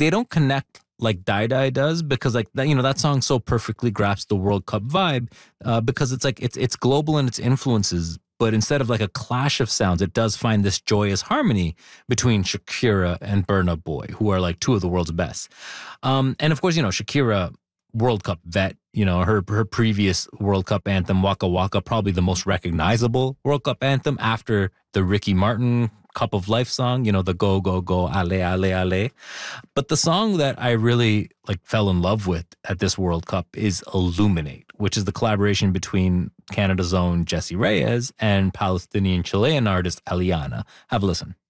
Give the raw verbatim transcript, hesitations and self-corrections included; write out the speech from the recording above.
they don't connect like Die Die does, because like that, you know, that song so perfectly grasps the World Cup vibe, uh, because it's like it's it's global in its influences, but instead of like a clash of sounds, it does find this joyous harmony between Shakira and Burna Boy, who are like two of the world's best. Um, and of course, you know, Shakira, World Cup vet, you know, her her previous World Cup anthem, Waka Waka, probably the most recognizable World Cup anthem after the Ricky Martin Cup of Life song, you know, the Go, Go, Go, Ale, Ale, Ale. But the song that I really like fell in love with at this World Cup is Illuminate, which is the collaboration between Canada's own Jessie Reyez and Palestinian Chilean artist Eliana. Have a listen.